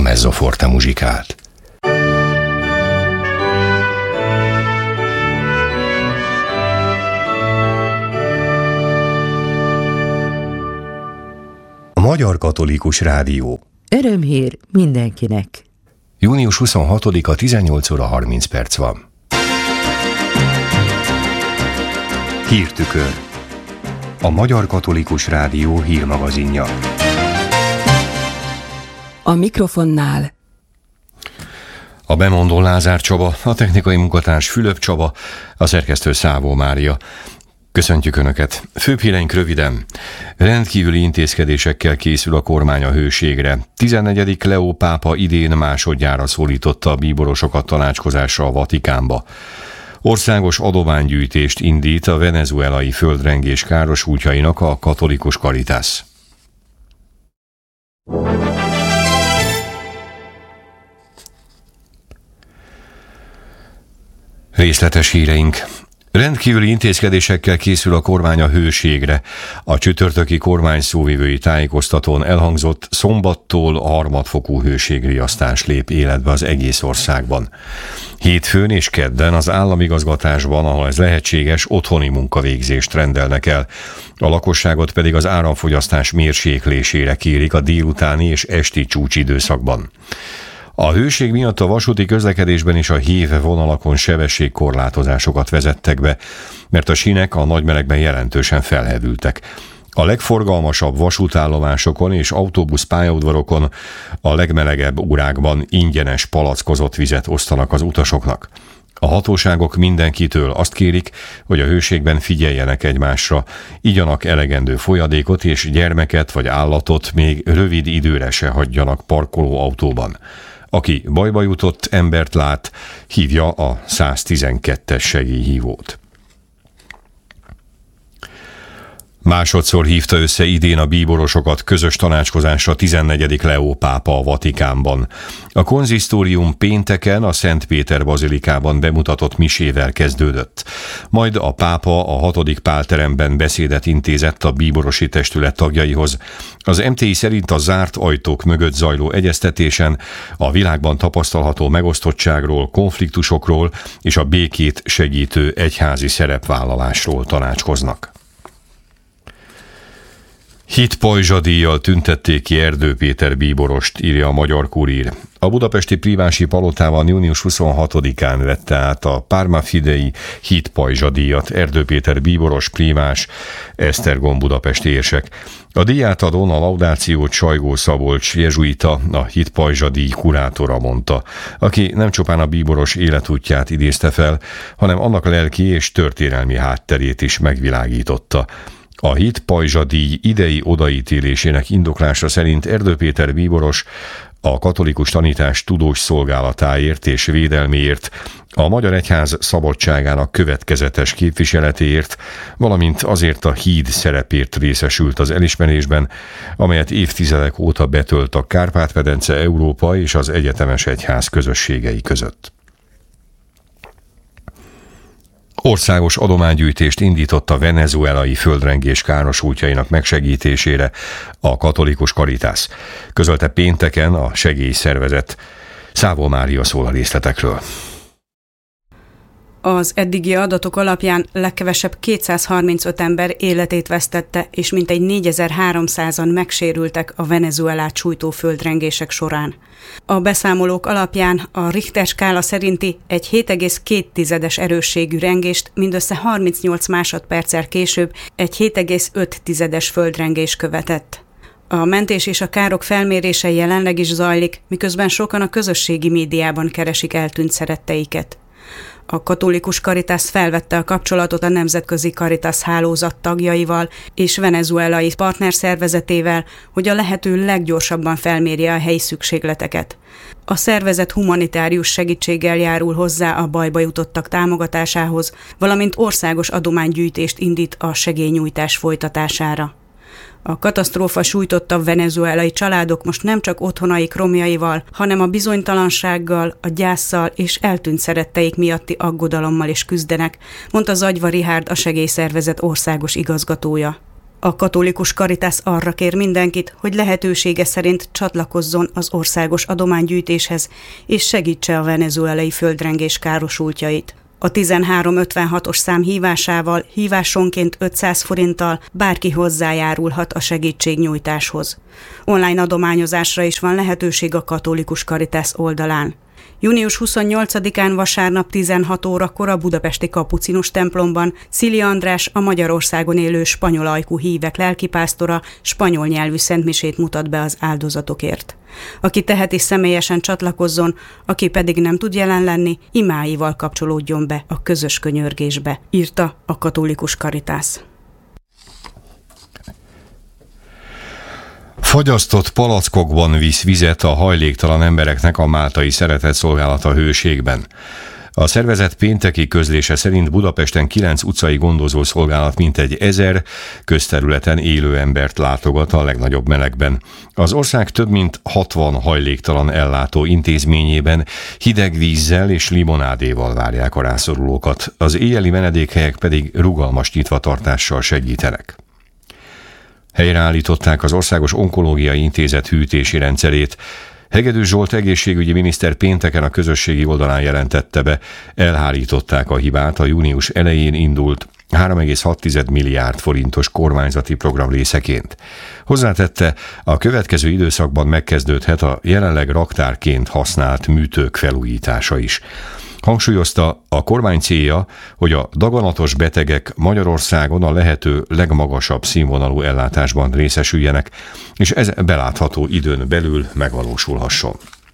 mezzoforte muzsikát. A Magyar Katolikus Rádió. Örömhír mindenkinek. Június 26-a 18 óra 30 perc van. Hírtükör. A Magyar Katolikus Rádió hírmagazinja. A mikrofonnál a bemondó Lázár Csaba, a technikai munkatárs Fülöp Csaba, a szerkesztő Szávó Mária. Köszöntjük Önöket! Főbb híreink röviden. Rendkívüli intézkedésekkel készül a kormány a hőségre. 14. Leó pápa idén másodjára szólította a bíborosokat tanácskozásra a Vatikánba. Országos adománygyűjtést indít a venezuelai földrengés károsultjainak a Katolikus Caritas. Részletes híreink. Rendkívüli intézkedésekkel készül a kormány a hőségre. A csütörtöki kormány szóvivői tájékoztatón elhangzott, szombattól a harmadfokú hőségriasztás lép életbe az egész országban. Hétfőn és kedden az államigazgatásban, ahol ez lehetséges, otthoni munkavégzést rendelnek el. A lakosságot pedig az áramfogyasztás mérséklésére kérik a délutáni és esti csúcsidőszakban. A hőség miatt a vasúti közlekedésben és a hév vonalakon sebességkorlátozásokat vezettek be, mert a sínek a nagymelegben jelentősen felhevültek. A legforgalmasabb vasútállomásokon és autóbusz pályaudvarokon a legmelegebb órákban ingyenes palackozott vizet osztanak az utasoknak. A hatóságok mindenkitől azt kérik, hogy a hőségben figyeljenek egymásra, igyanak elegendő folyadékot és gyermeket vagy állatot még rövid időre se hagyjanak parkolóautóban. Aki bajba jutott embert lát, hívja a 112-es segélyhívót. Másodszor hívta össze idén a bíborosokat közös tanácskozásra 14. Leó pápa a Vatikánban. A konzisztórium pénteken a Szent Péter bazilikában bemutatott misével kezdődött. Majd a pápa a 6. Pálteremben beszédet intézett a bíborosi testület tagjaihoz. Az MTI szerint a zárt ajtók mögött zajló egyeztetésen a világban tapasztalható megosztottságról, konfliktusokról és a békét segítő egyházi szerepvállalásról tanácskoznak. Hitpajzsadíjjal tüntették ki Erdő Péter bíborost, írja a Magyar Kurír. A budapesti Prívási Palotában június 26-án vette át a Parma Fidei hitpajzsadíjat Erdő Péter bíboros, prívás, Esztergom budapesti érsek. A díjátadón a laudációt Sajgó Szabolcs jezsuita, a hitpajzsadíj kurátora mondta, aki nem csupán a bíboros életútját idézte fel, hanem annak lelki és történelmi hátterét is megvilágította. A hitpajzsadíj idei odaítélésének indoklása szerint Erdő Péter bíboros a katolikus tanítás tudós szolgálatáért és védelméért, a Magyar Egyház szabadságának következetes képviseletéért, valamint azért a híd szerepért részesült az elismerésben, amelyet évtizedek óta betölt a Kárpát-medence, Európa és az egyetemes egyház közösségei között. Országos adománygyűjtést indított a venezuelai földrengés károsultjainak megsegítésére a Katolikus Caritas. Közölte pénteken a segélyszervezet. Szávó Mária szól a részletekről. Az eddigi adatok alapján legkevesebb 235 ember életét vesztette, és mintegy 4300-an megsérültek a Venezuelát sújtó földrengések során. A beszámolók alapján a Richter skála szerinti egy 7,2 erősségű rengést mindössze 38 másodperccel később egy 7,5 földrengés követett. A mentés és a károk felmérése jelenleg is zajlik, miközben sokan a közösségi médiában keresik eltűnt szeretteiket. A Katolikus Caritas felvette a kapcsolatot a Nemzetközi Caritas hálózat tagjaival és venezuelai partnerszervezetével, hogy a lehető leggyorsabban felmérje a helyi szükségleteket. A szervezet humanitárius segítséggel járul hozzá a bajba jutottak támogatásához, valamint országos adománygyűjtést indít a segélynyújtás folytatására. A katasztrófa sújtotta venezuelai családok most nem csak otthonaik romjaival, hanem a bizonytalansággal, a gyásszal és eltűnt szeretteik miatti aggodalommal is küzdenek, mondta Zagyva Rihárd, a segélyszervezet országos igazgatója. A katolikus Caritas arra kér mindenkit, hogy lehetősége szerint csatlakozzon az országos adománygyűjtéshez, és segítse a venezuelai földrengés károsultjait. A 1356-os szám hívásával, hívásonként 500 forinttal bárki hozzájárulhat a segítségnyújtáshoz. Online adományozásra is van lehetőség a katolikus Caritas oldalán. Június 28-án vasárnap 16 órakor a budapesti kapucinus templomban Szili András, a Magyarországon élő spanyol ajkú hívek lelkipásztora spanyol nyelvű szentmisét mutat be az áldozatokért. Aki teheti, személyesen csatlakozzon, aki pedig nem tud jelen lenni, imáival kapcsolódjon be a közös könyörgésbe, írta a katolikus Caritas. Fagyasztott palackokban visz vizet a hajléktalan embereknek a Máltai Szeretetszolgálata Hőségben. A szervezet pénteki közlése szerint Budapesten 9 utcai gondozószolgálat mintegy 1000 közterületen élő embert látogat a legnagyobb melegben. Az ország több mint 60 hajléktalan ellátó intézményében hideg vízzel és limonádéval várják a rászorulókat, az éjjeli menedékhelyek pedig rugalmas nyitvatartással segítenek. Helyreállították az Országos Onkológiai Intézet hűtési rendszerét. Hegedűs Zsolt egészségügyi miniszter pénteken a közösségi oldalán jelentette be, elhárították a hibát a június elején indult 3,6 milliárd forintos kormányzati program részeként. Hozzátette, a következő időszakban megkezdődhet a jelenleg raktárként használt műtők felújítása is. Hangsúlyozta, a kormány célja, hogy a daganatos betegek Magyarországon a lehető legmagasabb színvonalú ellátásban részesüljenek, és ez belátható időn belül megvalósulhasson.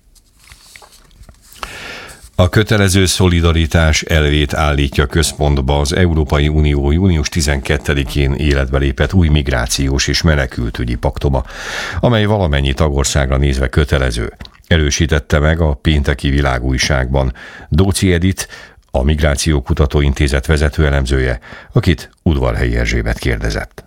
A kötelező szolidaritás elvét állítja központba az Európai Unió június 12-én életbe lépett új migrációs és menekültügyi paktuma, amely valamennyi tagországra nézve kötelező. Erősítette meg a pénteki Világújságban Dóczy Edit, a Migrációkutató Intézet vezető elemzője, akit Udvarhelyi Erzsébet kérdezett.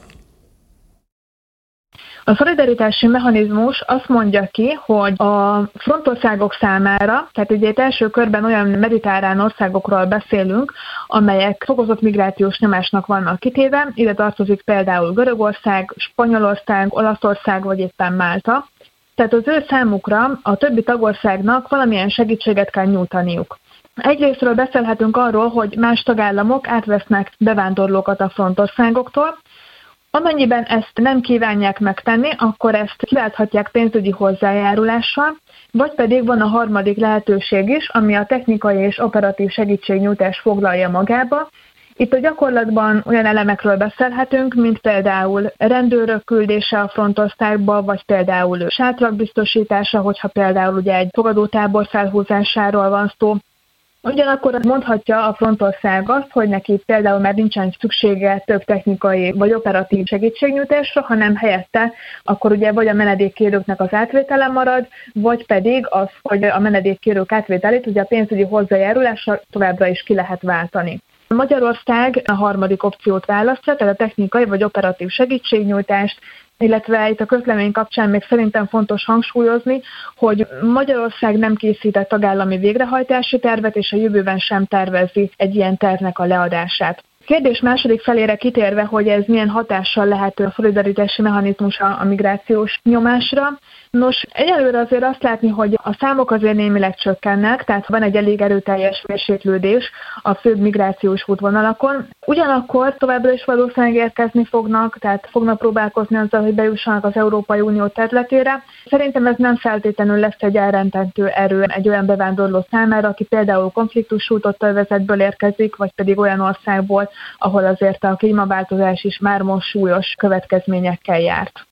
A szolidaritási mechanizmus azt mondja ki, hogy a frontországok számára, tehát ugye itt első körben olyan mediterrán országokról beszélünk, amelyek fokozott migrációs nyomásnak vannak kitéve, ide tartozik például Görögország, Spanyolország, Olaszország vagy éppen Málta. Tehát az ő számukra a többi tagországnak valamilyen segítséget kell nyújtaniuk. Egyrésztről beszélhetünk arról, hogy más tagállamok átvesznek bevándorlókat a frontországoktól. Amennyiben ezt nem kívánják megtenni, akkor ezt kiválthatják pénzügyi hozzájárulással, vagy pedig van a harmadik lehetőség is, ami a technikai és operatív segítségnyújtást foglalja magába. Itt a gyakorlatban olyan elemekről beszélhetünk, mint például rendőrök küldése a frontországba, vagy például sátrak biztosítása, hogyha például ugye egy fogadótábor felhúzásáról van szó. Ugyanakkor mondhatja a frontország azt, hogy neki például már nincsen szüksége több technikai vagy operatív segítségnyújtásra, hanem helyette akkor ugye vagy a menedékkérőknek az átvétele marad, vagy pedig az, hogy a menedékkérők átvételét ugye a pénzügyi hozzájárulással továbbra is ki lehet váltani. Magyarország a harmadik opciót választja, tehát a technikai vagy operatív segítségnyújtást, illetve itt a közlemény kapcsán még szerintem fontos hangsúlyozni, hogy Magyarország nem készített tagállami végrehajtási tervet, és a jövőben sem tervezi egy ilyen tervnek a leadását. Kérdés második felére kitérve, hogy ez milyen hatással lehet a szolidaritási mechanizmus a migrációs nyomásra. Nos, egyelőre azért azt látni, hogy a számok azért némileg csökkennek, tehát van egy elég erőteljes mérséklődés a főbb migrációs útvonalakon. Ugyanakkor továbbra is valószínűleg érkezni fognak, tehát fognak próbálkozni azzal, hogy bejussanak az Európai Unió területére. Szerintem ez nem feltétlenül lesz egy elrettentő erő egy olyan bevándorló számára, aki például konfliktusútott övezetből érkezik, vagy pedig olyan országból, ahol azért a klímaváltozás is már most súlyos következményekkel járt.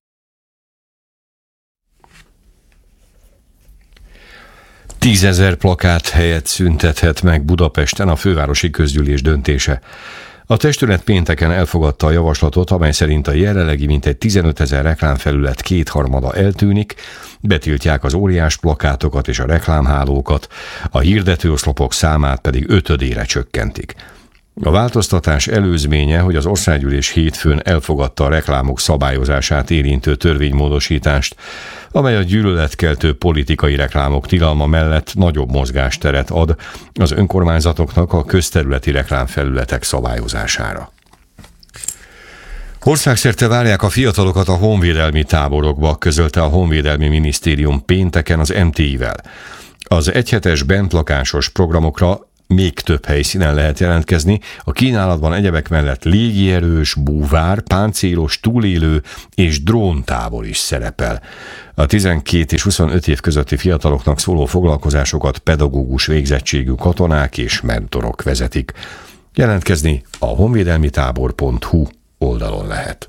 10 000 plakát helyet szüntethet meg Budapesten a fővárosi közgyűlés döntése. A testület pénteken elfogadta a javaslatot, amely szerint a jelenlegi mintegy 15 000 reklámfelület kétharmada eltűnik, betiltják az óriás plakátokat és a reklámhálókat, a hirdetőoszlopok számát pedig 5-ére csökkentik. A változtatás előzménye, hogy az országgyűlés hétfőn elfogadta a reklámok szabályozását érintő törvénymódosítást, amely a gyűlöletkeltő politikai reklámok tilalma mellett nagyobb mozgásteret ad az önkormányzatoknak a közterületi reklámfelületek szabályozására. Országszerte várják a fiatalokat a honvédelmi táborokba, közölte a Honvédelmi Minisztérium pénteken az MTI-vel. Az egyhetes bentlakásos programokra még több helyszínen lehet jelentkezni, a kínálatban egyebek mellett légierős, búvár, páncélos, túlélő és dróntábor is szerepel. A 12 és 25 év közötti fiataloknak szóló foglalkozásokat pedagógus végzettségű katonák és mentorok vezetik. Jelentkezni a honvédelmitábor.hu oldalon lehet.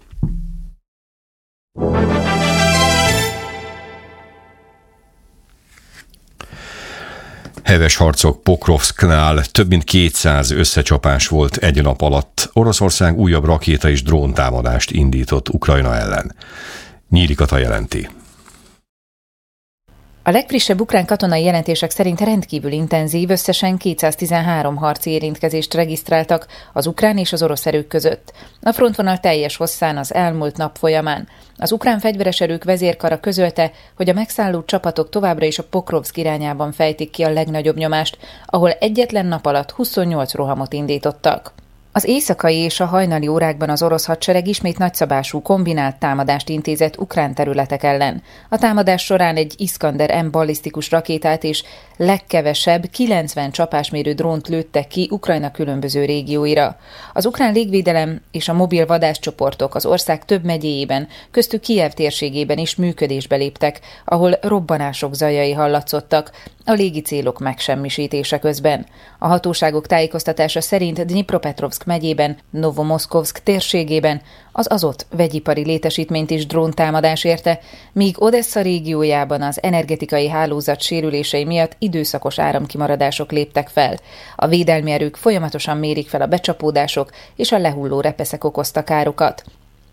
Heves harcok Pokrovsknál, több mint 200 összecsapás volt egy nap alatt. Oroszország újabb rakéta és dróntámadást indított Ukrajna ellen. Nyíri Kata jelenti. A legfrissebb ukrán katonai jelentések szerint rendkívül intenzív, összesen 213 harci érintkezést regisztráltak az ukrán és az orosz erők között. A frontvonal teljes hosszán az elmúlt nap folyamán. Az ukrán fegyveres erők vezérkara közölte, hogy a megszálló csapatok továbbra is a Pokrovszk irányában fejtik ki a legnagyobb nyomást, ahol egyetlen nap alatt 28 rohamot indítottak. Az éjszakai és a hajnali órákban az orosz hadsereg ismét nagyszabású kombinált támadást intézett ukrán területek ellen. A támadás során egy Iskander M ballisztikus rakétát és legkevesebb 90 csapásmérő drónt lőttek ki Ukrajna különböző régióira. Az ukrán légvédelem és a mobil vadászcsoportok az ország több megyéjében, köztük Kijev térségében is működésbe léptek, ahol robbanások zajai hallatszottak, a légi célok megsemmisítése közben. A hatóságok tájékoztatása szerint Dnipropetrovszk megyében, Novomoszkovszk térségében az Azot vegyipari létesítményt is dróntámadás érte, míg Odessa régiójában az energetikai hálózat sérülései miatt időszakos áramkimaradások léptek fel. A védelmi erők folyamatosan mérik fel a becsapódások és a lehulló repeszek okozta károkat.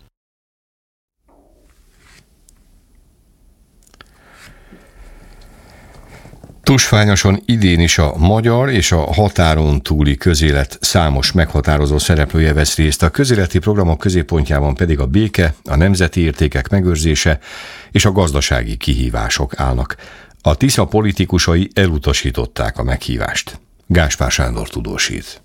Tusványoson idén is a magyar és a határon túli közélet számos meghatározó szereplője vesz részt, a közéleti programok középpontjában pedig a béke, a nemzeti értékek megőrzése és a gazdasági kihívások állnak. A Tisza politikusai elutasították a meghívást. Gáspár Sándor tudósít.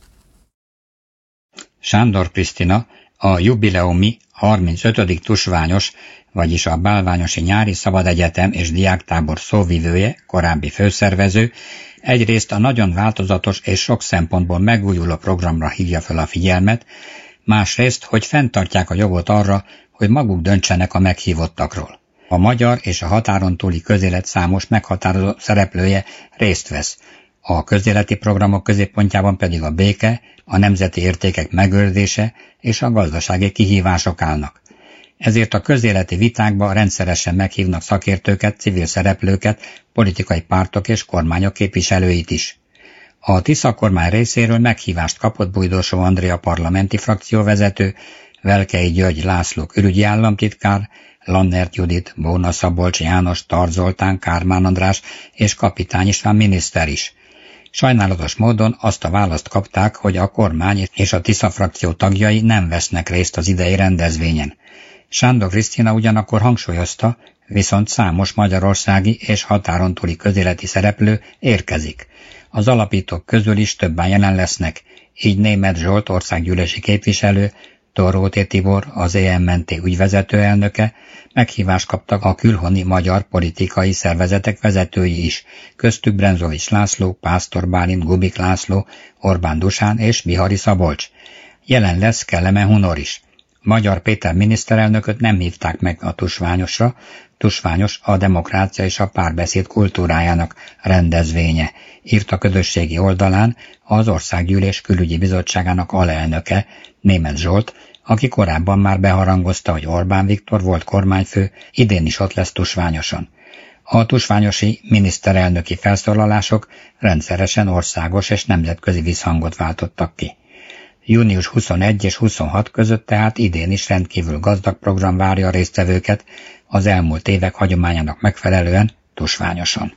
Sándor Krisztina, a jubileumi 35. tusványos, vagyis a Bálványosi Nyári Szabadegyetem és Diáktábor szóvivője, korábbi főszervező, egyrészt a nagyon változatos és sok szempontból megújuló programra hívja fel a figyelmet, másrészt, hogy fenntartják a jogot arra, hogy maguk döntsenek a meghívottakról. A magyar és a határon túli közélet számos meghatározó szereplője részt vesz. A közéleti programok középpontjában pedig a béke, a nemzeti értékek megőrzése és a gazdasági kihívások állnak. Ezért a közéleti vitákba rendszeresen meghívnak szakértőket, civil szereplőket, politikai pártok és kormányok képviselőit is. A Tisza kormány részéről meghívást kapott Bújdosó Andrea parlamenti frakcióvezető, Velkei György László külügyi államtitkár, Lannert Judit, Bóna Szabolcs János, Tar Zoltán, Kármán András és Kapitány István miniszter is. Sajnálatos módon azt a választ kapták, hogy a kormány és a Tisza frakció tagjai nem vesznek részt az idei rendezvényen. Sándor Krisztina ugyanakkor hangsúlyozta, viszont számos magyarországi és határon túli közéleti szereplő érkezik. Az alapítók közül is többen jelen lesznek, így Németh Zsolt országgyűlési képviselő, Torróti Tibor, az EMNT ügyvezető elnöke, meghívást kaptak a külhoni magyar politikai szervezetek vezetői is, köztük Brenzovics László, Pásztor Bálint, Gubik László, Orbán Dusán és Bihari Szabolcs. Jelen lesz Kelleme Hunor is. Magyar Péter miniszterelnököt nem hívták meg a tusványosra, tusványos a demokrácia és a párbeszéd kultúrájának rendezvénye, írt a közösségi oldalán az Országgyűlés Külügyi Bizottságának alelnöke, Németh Zsolt, aki korábban már beharangozta, hogy Orbán Viktor volt kormányfő, idén is ott lesz tusványoson. A tusványosi miniszterelnöki felszólalások rendszeresen országos és nemzetközi visszhangot váltottak ki. Június 21 és 26 között tehát idén is rendkívül gazdag program várja a résztvevőket az elmúlt évek hagyományának megfelelően tusványoson.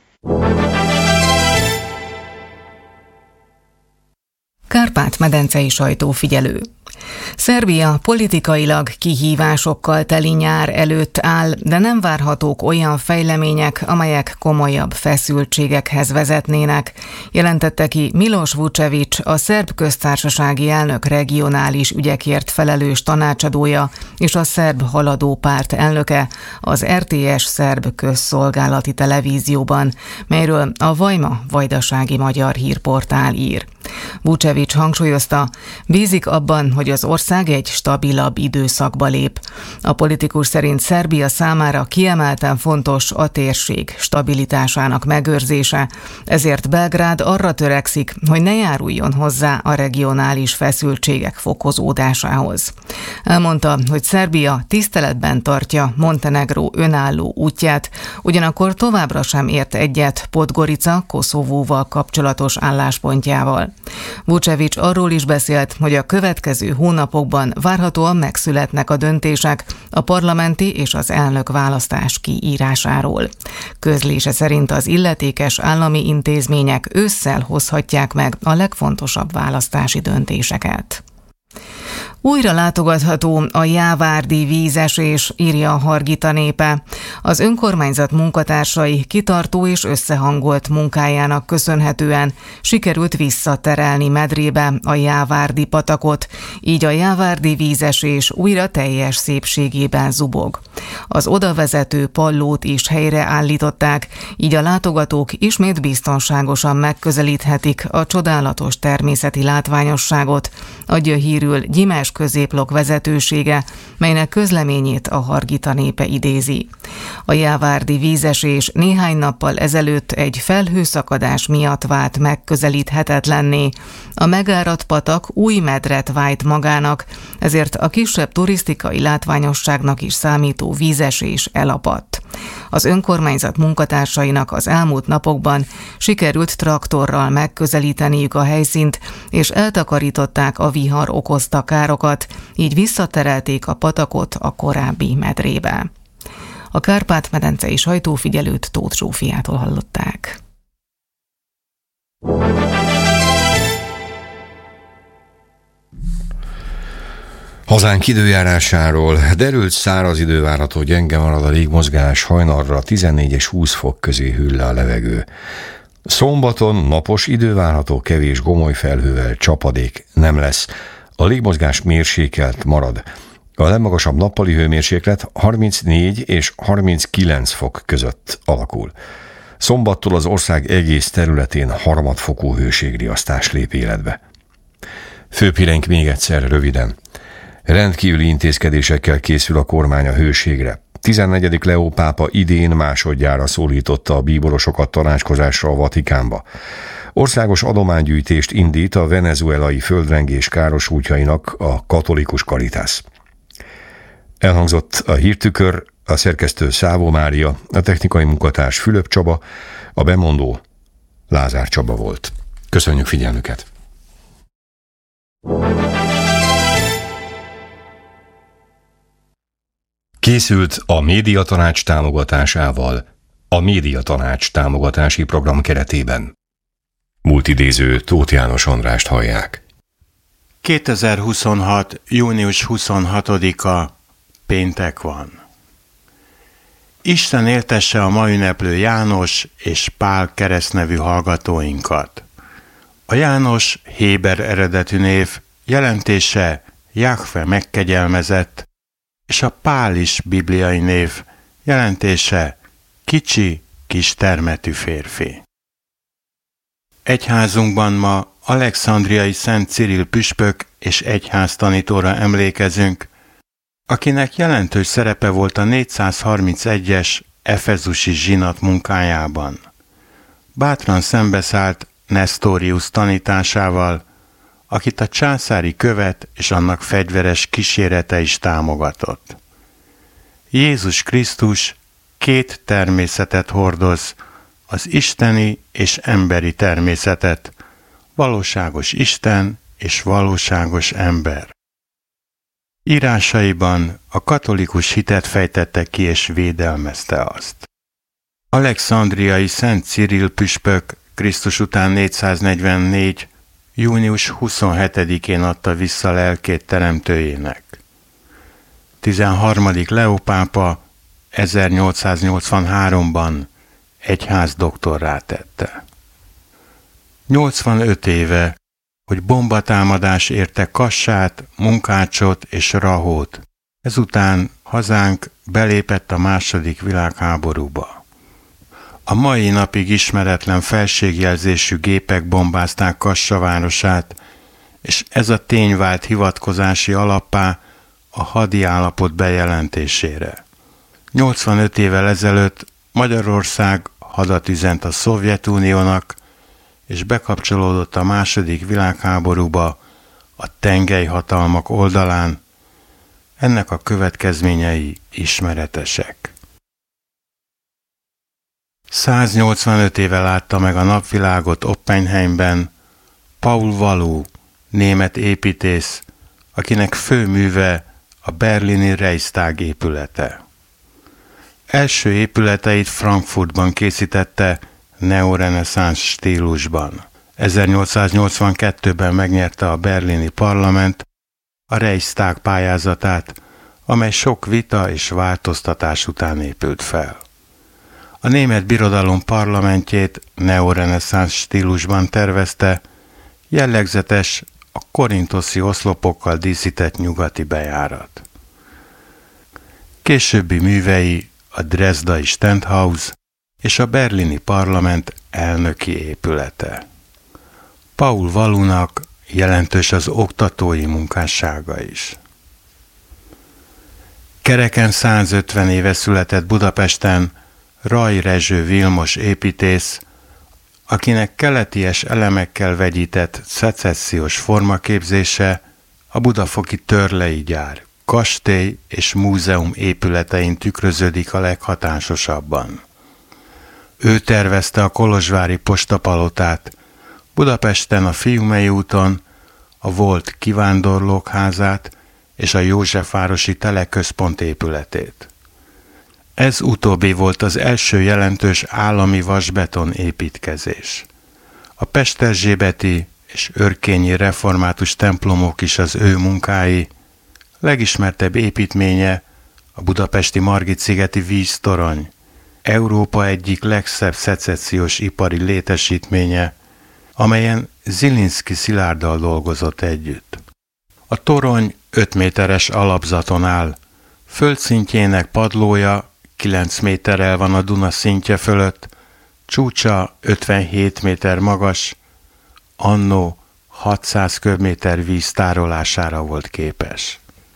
Kárpát-medencei sajtófigyelő. Szerbia politikailag kihívásokkal teli nyár előtt áll, de nem várhatók olyan fejlemények, amelyek komolyabb feszültségekhez vezetnének, jelentette ki Miloš Vučević, a szerb köztársasági elnök regionális ügyekért felelős tanácsadója és a szerb haladó párt elnöke az RTS szerb közszolgálati televízióban, melyről a Vajma vajdasági magyar hírportál ír. Vučević hangsúlyozta, bízik abban, hogy az ország egy stabilabb időszakba lép. A politikus szerint Szerbia számára kiemelten fontos a térség stabilitásának megőrzése, ezért Belgrád arra törekszik, hogy ne járuljon hozzá a regionális feszültségek fokozódásához. Elmondta, hogy Szerbia tiszteletben tartja Montenegró önálló útját, ugyanakkor továbbra sem ért egyet Podgorica Koszovóval kapcsolatos álláspontjával. Vučević arról is beszélt, hogy a következő hónapokban várhatóan megszületnek a döntések a parlamenti és az elnökválasztás kiírásáról. Közlése szerint az illetékes állami intézmények ősszel hozhatják meg a legfontosabb választási döntéseket. Újra látogatható a jávárdi vízesés, írja a Hargita Népe. Az önkormányzat munkatársai kitartó és összehangolt munkájának köszönhetően sikerült visszaterelni medrébe a jávárdi patakot, így a jávárdi vízesés újra teljes szépségében zubog. Az odavezető pallót is helyreállították, így a látogatók ismét biztonságosan megközelíthetik a csodálatos természeti látványosságot, adja hírül Gyimes középlok vezetősége, melynek közleményét a Hargita Népe idézi. A jávárdi vízesés néhány nappal ezelőtt egy felhőszakadás miatt vált megközelíthetetlenné. A megáradt patak új medret vájt magának, ezért a kisebb turisztikai látványosságnak is számító vízesés elapadt. Az önkormányzat munkatársainak az elmúlt napokban sikerült traktorral megközelíteniük a helyszínt, és eltakarították a vihar okozta károkat, így visszaterelték a patakot a korábbi medrébe. A Kárpát-medencei sajtófigyelőt Tóth Zsófiától hallották. Hazánk időjárásáról: derült száraz idő várható, gyenge marad a légmozgás, hajnalra 14 és 20 fok közé hűl le a levegő. Szombaton napos idő várható, kevés gomoly felhővel, csapadék nem lesz. A légmozgás mérsékelt marad. A legmagasabb nappali hőmérséklet 34 és 39 fok között alakul. Szombattól az ország egész területén harmadfokú hőségriasztás lép életbe. Főbb híreink még egyszer röviden. Rendkívüli intézkedésekkel készül a kormány a hőségre. 14. Leó pápa idén másodjára szólította a bíborosokat tanácskozásra a Vatikánba. Országos adománygyűjtést indít a venezuelai földrengés károsultjainak a katolikus Caritas. Elhangzott a hírtükör, a szerkesztő Szávó Mária, a technikai munkatárs Fülöp Csaba, a bemondó Lázár Csaba volt. Köszönjük figyelmüket! Készült a Médiatanács támogatásával a Médiatanács támogatási program keretében. Multidéző Tóth János Andrást hallják. 2026. június 26-a péntek van. Isten éltesse a ma ünneplő János és Pál keresztnevű hallgatóinkat. A János héber eredetű név, jelentése Jahve megkegyelmezett, és a Pál is bibliai név, jelentése kicsi, kis termetű férfi. Egyházunkban ma Alexandriai Szent Cirill püspök és egyháztanítóra emlékezünk, akinek jelentős szerepe volt a 431-es efezusi zsinat munkájában. Bátran szembeszállt Nestorius tanításával, akit a császári követ és annak fegyveres kísérete is támogatott. Jézus Krisztus két természetet hordoz, az isteni és emberi természetet, valóságos Isten és valóságos ember. Írásaiban a katolikus hitet fejtette ki és védelmezte azt. Alexandriai Szent Cirill püspök Krisztus után 444. június 27-én adta vissza lelkét teremtőjének. 13. Leó pápa 1883-ban egyházdoktorrá tette. 85 éve, hogy bombatámadás érte Kassát, Munkácsot és Rahót. Ezután hazánk belépett a II. Világháborúba. A mai napig ismeretlen felségjelzésű gépek bombázták Kassa városát, és ez a tény vált hivatkozási alappá a hadi állapot bejelentésére. 85 évvel ezelőtt Magyarország hadat üzent a Szovjetuniónak, és bekapcsolódott a II. Világháborúba a tengelyhatalmak oldalán. Ennek a következményei ismeretesek. 185 éve látta meg a napvilágot Oppenheimben Paul Walu, német építész, akinek fő műve a berlini Reichstag épülete. Első épületeit Frankfurtban készítette neoreneszánsz stílusban. 1882-ben megnyerte a berlini parlament a Reichstag pályázatát, amely sok vita és változtatás után épült fel. A német birodalom parlamentjét neoreneszánsz stílusban tervezte, jellegzetes a korinthoszi oszlopokkal díszített nyugati bejárat. Későbbi művei a dresdai Stendhaus és a berlini parlament elnöki épülete. Paul Walunak jelentős az oktatói munkássága is. Kereken 150 éve született Budapesten Ray Rezső Vilmos építész, akinek keleties elemekkel vegyített szecessziós formaképzése a budafoki Törlei gyár, kastély és múzeum épületein tükröződik a leghatásosabban. Ő tervezte a kolozsvári postapalotát, Budapesten a Fiumei úton a volt kivándorlók házát és a Józsefvárosi Teleközpont épületét. Ez utóbbi volt az első jelentős állami vasbeton építkezés. A pesterzsébeti és örkényi református templomok is az ő munkái, legismertebb építménye a budapesti Margit-szigeti víztorony, Európa egyik legszebb szecessziós ipari létesítménye, amelyen Zilinszky Szilárddal dolgozott együtt. A torony 5 méteres alapzaton áll, földszintjének padlója 9 méterrel van a Duna szintje fölött, csúcsa 57 méter magas, annó 600 köbméter víz tárolására volt képes.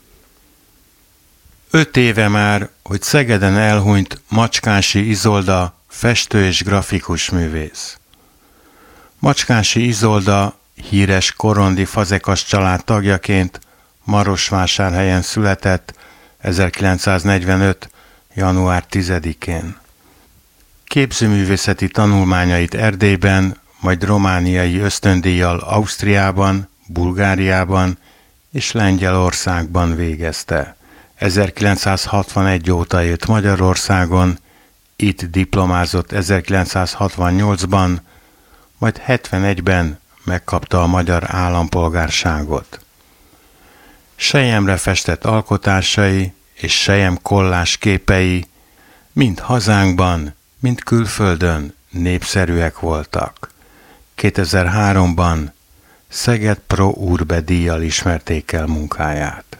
5 éve már, hogy Szegeden elhunyt Macskási Izolda, festő és grafikus művész. Macskási Izolda híres korondi fazekas család tagjaként Marosvásárhelyen született 1945. január 10-én. Képzőművészeti tanulmányait Erdélyben, majd romániai ösztöndíjjal Ausztriában, Bulgáriában és Lengyelországban végezte. 1961 óta élt Magyarországon, itt diplomázott 1968-ban, majd 71-ben megkapta a magyar állampolgárságot. Selyemre festett alkotásai és selyem kollás képei mind hazánkban, mind külföldön népszerűek voltak. 2003-ban Szeged Pro Urbe díjjal ismerték el munkáját.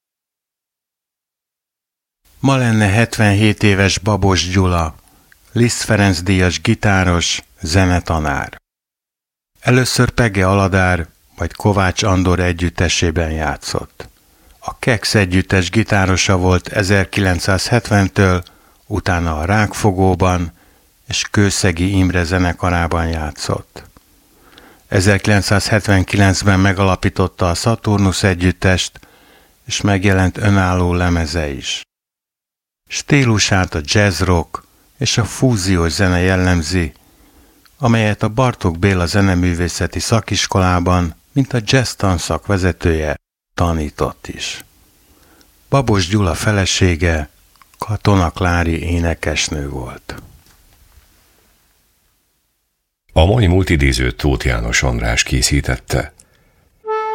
Ma lenne 77 éves Babos Gyula, Liszt Ferenc díjas gitáros, zenetanár. Először Pege Aladár, majd Kovács Andor együttesében játszott. A Kex együttes gitárosa volt 1970-től, utána a Rákfogóban és Kőszegi Imre zenekarában játszott. 1979-ben megalapította a Szaturnusz együttest, és megjelent önálló lemeze is. Stílusát a jazz rock és a fúziós zene jellemzi, amelyet a Bartók Béla zeneművészeti szakiskolában, mint a jazz tanszak vezetője, tanított is. Babos Gyula felesége Katona Klári énekesnő volt. A mai múlt idézőt Tóth János András készítette.